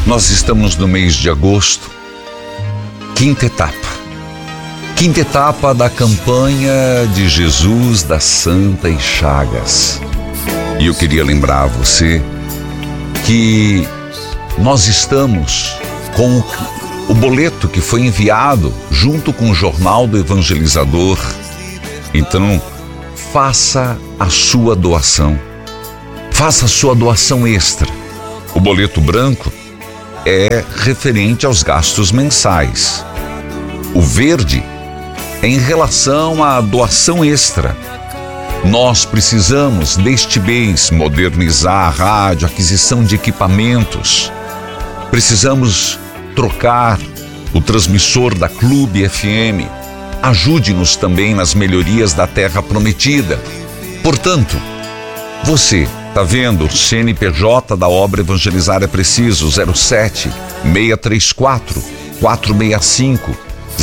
Nós estamos no mês de agosto, quinta etapa da campanha de Jesus das Santas Chagas. E eu queria lembrar a você que nós estamos com o boleto que foi enviado junto com o Jornal do Evangelizador. Então, faça a sua doação. Faça a sua doação extra. O boleto branco é referente aos gastos mensais. O verde é em relação à doação extra. Nós precisamos, neste mês, modernizar a rádio, aquisição de equipamentos. Precisamos trocar o transmissor da Clube FM. Ajude-nos também nas melhorias da Terra Prometida. Portanto, você está vendo o CNPJ da obra Evangelizar é Preciso, 07 634 465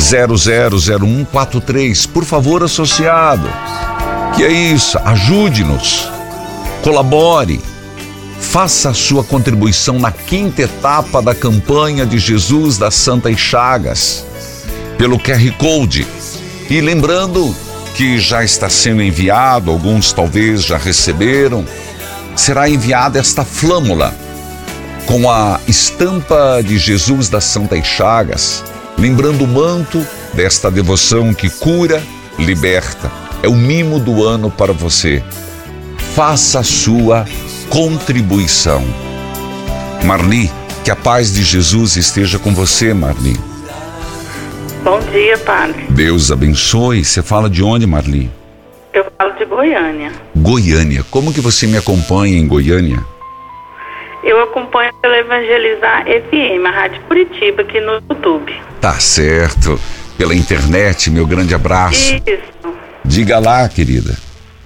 000143. Por favor, associado, que é isso, ajude-nos, colabore, faça a sua contribuição na quinta etapa da campanha de Jesus das Santas Chagas, pelo QR Code. E lembrando que já está sendo enviado, alguns talvez já receberam, será enviada esta flâmula com a estampa de Jesus das Santas Chagas, lembrando o manto desta devoção que cura, liberta. É o mimo do ano para você. Faça a sua contribuição. Marli, que a paz de Jesus esteja com você, Marli. Bom dia, padre. Deus abençoe. Você fala de onde, Marli? Eu falo de Goiânia. Goiânia. Como que você me acompanha em Goiânia? Eu acompanho pela Evangelizar FM, a Rádio Curitiba, aqui no YouTube. Tá certo. Pela internet, meu grande abraço. Isso. Diga lá, querida.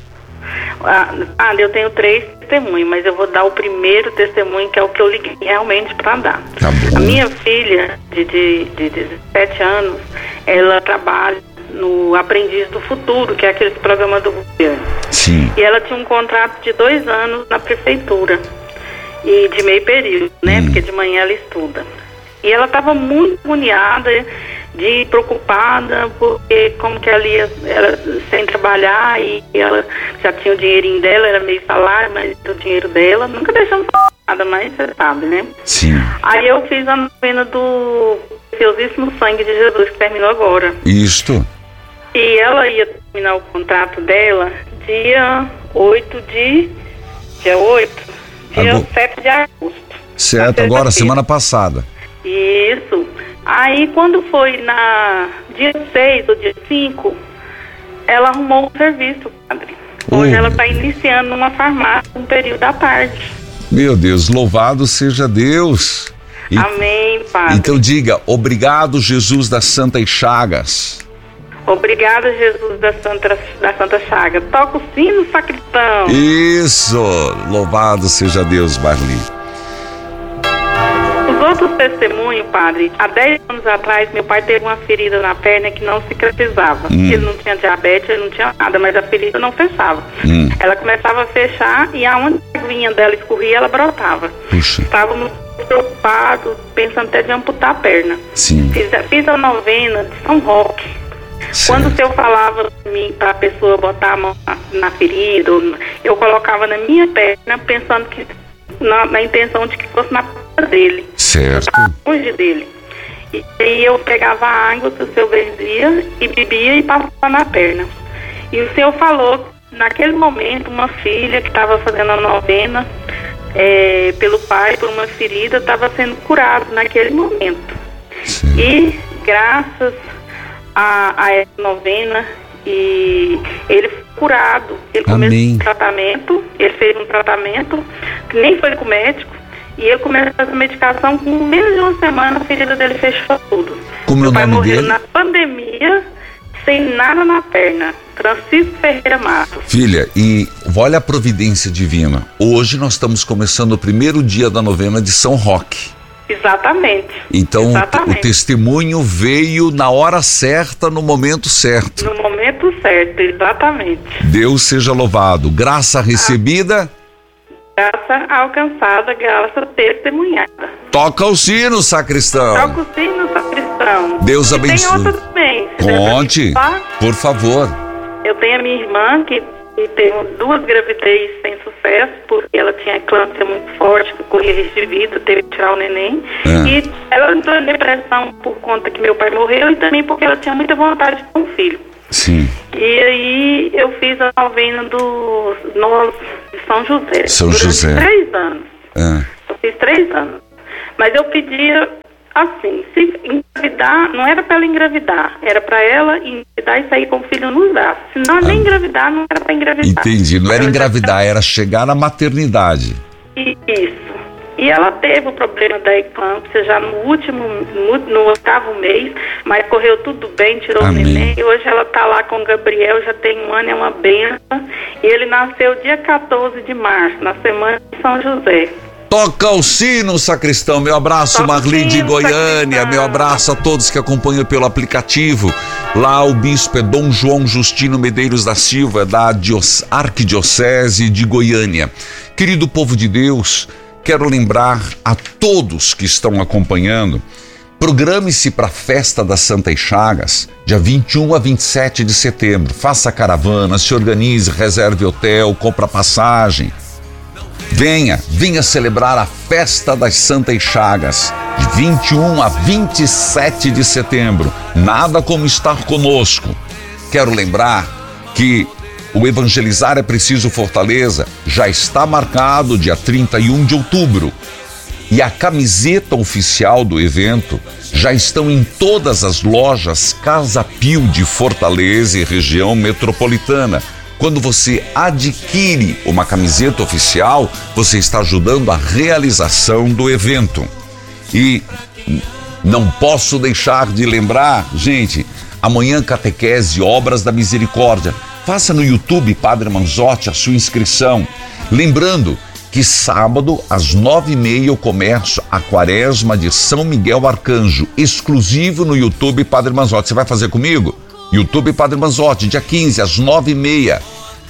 Eu tenho 3 testemunhos, mas eu vou dar o primeiro testemunho, que é o que eu liguei realmente para dar. Tá bom. A minha filha, de 17 anos, ela trabalha no Aprendiz do Futuro, que é aquele programa do governo. Sim. E ela tinha um contrato de 2 anos na prefeitura, e de meio período, né? Porque de manhã ela estuda. E ela estava muito agoniada, preocupada, porque como que ela ia sem trabalhar, e ela já tinha o dinheirinho dela, era meio salário, mas o dinheiro dela, nunca deixamos nada, mas você sabe, né? Sim. Aí eu fiz a novena do Preciosíssimo Sangue de Jesus, que terminou agora. Isto. E ela ia terminar o contrato dela dia 7 de agosto. Certo, agora, semana passada. Isso. Aí, quando foi na dia 6 ou dia 5, ela arrumou um serviço, padre. Hoje ela está iniciando numa farmácia no período da tarde. Meu Deus, louvado seja Deus. Amém, padre. Então diga, obrigado, Jesus das Santas Chagas. Obrigada, Jesus da Santa Chaga. Toca o sino, sacristão. Isso, louvado seja Deus, Marli. Os outros testemunhos, padre, há 10 anos atrás, meu pai teve uma ferida na perna que não cicatrizava. Ele não tinha diabetes, ele não tinha nada, mas a ferida não fechava. Ela começava a fechar e aonde a aguinha dela escorria, ela brotava. Puxa. Estávamos preocupados, pensando até de amputar a perna. Sim. Fiz a novena de São Roque. Certo. Quando o senhor falava para a pessoa botar a mão na ferida, eu colocava na minha perna, pensando que na intenção de que fosse na perna dele. Certo. Longe dele. E aí eu pegava a água que o senhor bebia e bebia e passava na perna. E o senhor falou, naquele momento, uma filha que estava fazendo a novena pelo pai, por uma ferida, estava sendo curada naquele momento. Sim. E graças a essa novena, e ele foi curado. Ele começou um tratamento, ele fez um tratamento, que nem foi com o médico, e ele começou a fazer medicação, com menos de uma semana a ferida dele fechou tudo. Como é o nome morreu dele? Na pandemia, sem nada na perna. Francisco Ferreira Matos. Filha, e olha a providência divina. Hoje nós estamos começando o primeiro dia da novena de São Roque. Exatamente. Então o testemunho veio na hora certa, no momento certo. No momento certo, exatamente. Deus seja louvado. Graça recebida. graça alcançada, graça testemunhada. Toca o sino, sacristão. Toca o sino, sacristão. Deus abençoe. Tem outra também. Conte, por favor. Eu tenho a minha irmã que teve 2 gravidez sem sucesso, porque ela tinha eclâmpsia muito forte, corria risco de vida, teve que tirar o neném. E ela entrou em depressão por conta que meu pai morreu e também porque ela tinha muita vontade de ter um filho. Sim. E aí eu fiz a novena do Nós de São José. São José. 3 anos. Eu fiz 3 anos. Mas eu pedia assim, se engravidar, não era para ela engravidar, era para ela engravidar e sair com o filho nos braços. Se não, nem engravidar, não era para engravidar. Entendi, não era engravidar, era chegar na maternidade. Isso. E ela teve o problema da eclâmpsia já no 8º mês, mas correu tudo bem, tirou o neném. E hoje ela está lá com o Gabriel, já tem 1 ano, é uma benção. E ele nasceu dia 14 de março, na semana de São José. Toca o sino, sacristão. Meu abraço, Marli de Goiânia. Meu abraço a todos que acompanham pelo aplicativo. Lá o bispo é Dom João Justino Medeiros da Silva, da Arquidiocese de Goiânia. Querido povo de Deus, quero lembrar a todos que estão acompanhando, programe-se para a Festa das Santas Chagas, dia 21 a 27 de setembro. Faça caravana, se organize, reserve hotel, compra passagem. Venha celebrar a Festa das Santas Chagas, de 21 a 27 de setembro. Nada como estar conosco. Quero lembrar que o Evangelizar é Preciso Fortaleza já está marcado dia 31 de outubro. E a camiseta oficial do evento já estão em todas as lojas Casa Pio de Fortaleza e região metropolitana. Quando você adquire uma camiseta oficial, você está ajudando a realização do evento. E não posso deixar de lembrar, gente, amanhã catequese Obras da Misericórdia. Faça no YouTube, Padre Manzotti, a sua inscrição. Lembrando que sábado, às 9h30, eu começo a Quaresma de São Miguel Arcanjo, exclusivo no YouTube, Padre Manzotti. Você vai fazer comigo? YouTube Padre Manzotti, dia 15, às 9h30.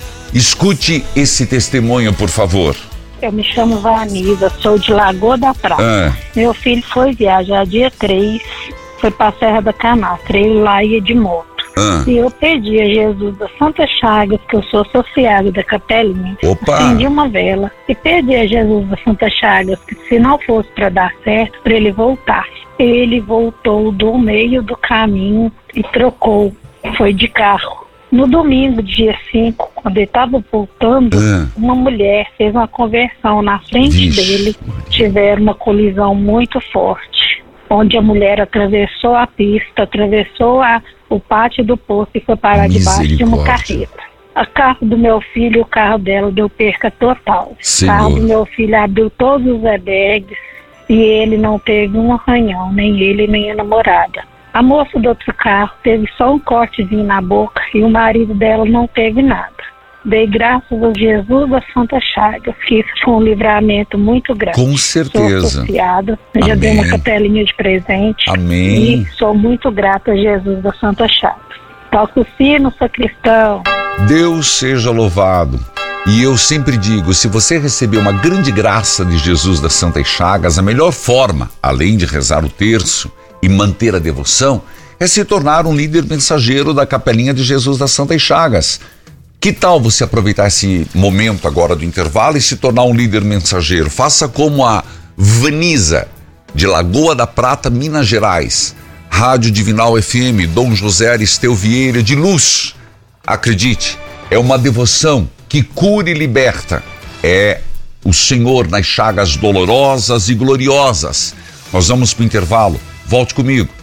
Escute esse testemunho, por favor. Eu me chamo Vanisa, sou de Lagoa da Prata. Meu filho foi viajar dia 3, foi para a Serra da Canastra, ele lá ia de moto. E eu pedi a Jesus da Santa Chagas, que eu sou associada da Capelinha, acendi uma vela e pedi a Jesus da Santa Chagas que se não fosse para dar certo, para ele voltar. Ele voltou do meio do caminho e trocou, foi de carro. No domingo, dia 5, quando ele estava voltando, uma mulher fez uma conversão na frente dele. Tiveram uma colisão muito forte, onde a mulher atravessou a pista, atravessou o pátio do posto e foi parar debaixo de uma carreta. O carro do meu filho e o carro dela deu perca total. O carro do meu filho abriu todos os airbags e ele não teve um arranhão, nem ele nem a namorada. A moça do outro carro teve só um cortezinho na boca e o marido dela não teve nada. Dei graças a Jesus da Santa Chagas, que isso foi um livramento muito grande. Com certeza. Sou associada, já dei uma capelinha de presente. Amém. E sou muito grata a Jesus da Santa Chagas. Toca o sino, sacristão. Deus seja louvado. E eu sempre digo, se você receber uma grande graça de Jesus das Santas Chagas, a melhor forma, além de rezar o terço e manter a devoção, é se tornar um líder mensageiro da Capelinha de Jesus das Santas Chagas. Que tal você aproveitar esse momento agora do intervalo e se tornar um líder mensageiro? Faça como a Vanisa, de Lagoa da Prata, Minas Gerais. Rádio Divinal FM, Dom José Aristeu Vieira de Luz. Acredite, é uma devoção que cura e liberta. É o Senhor nas chagas dolorosas e gloriosas. Nós vamos para o intervalo. Volte comigo.